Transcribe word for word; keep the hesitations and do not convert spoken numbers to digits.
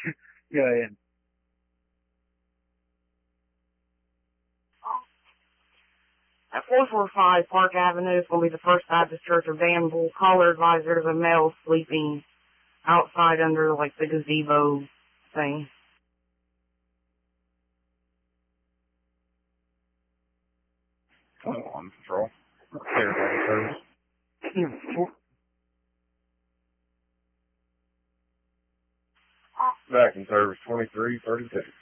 Go ahead. At four forty-five Park Avenue is going to be the First Baptist Church of Danville. Caller advised there's a male sleeping outside under, like, the gazebo thing. Oh, on patrol. Clear back in service. Back in service, twenty-three thirty-two.